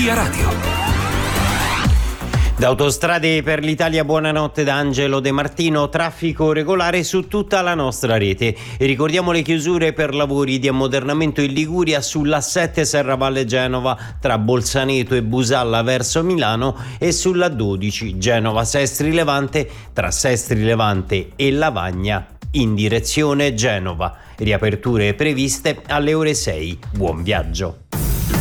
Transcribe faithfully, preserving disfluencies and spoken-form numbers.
Via Radio. Da Autostrade per l'Italia, buonanotte da Angelo De Martino. Traffico regolare su tutta la nostra rete. E ricordiamo le chiusure per lavori di ammodernamento in Liguria sull'A sette Serravalle Genova tra Bolzaneto e Busalla verso Milano e sulla dodici Genova Sestri Levante tra Sestri Levante e Lavagna in direzione Genova. Riaperture previste alle ore sei. Buon viaggio.